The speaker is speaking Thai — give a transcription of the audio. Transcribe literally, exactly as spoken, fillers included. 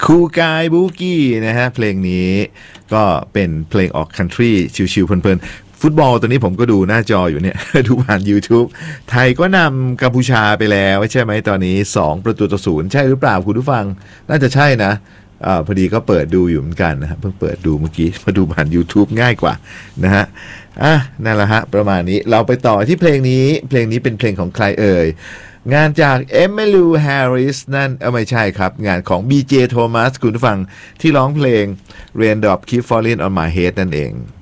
คูกายบูกี้นะฮะเพลงนี้ก็เป็นเพลงออกคันทรีชิวๆเพลินๆฟุตบอลตัวนี้ผมก็ดูหน้าจออยู่เนี่ย ดูผ่าน YouTube ไทยก็นำกัมพูชาไปแล้วใช่ไหมตอนนี้สองประตูต่อศูนย์ใช่หรือเปล่าคุณผู้ฟังน่าจะใช่นะอ่าพอดีก็เปิดดูอยู่เหมือนกันนะครับเพิ่งเปิดดูเมื่อกี้มาดูผ่าน YouTube ง่ายกว่านะฮะอ่ะนั่นแหละฮะประมาณนี้เราไปต่อที่เพลงนี้เพลงนี้เป็นเพลงของใครเอ่ยงานจากเอมิลูแฮร์ริสนั่นเออไม่ใช่ครับงานของ บี เจ Thomas คุณผู้ฟังที่ร้องเพลง Raindrop Keep Falling on My Head นั่นเอง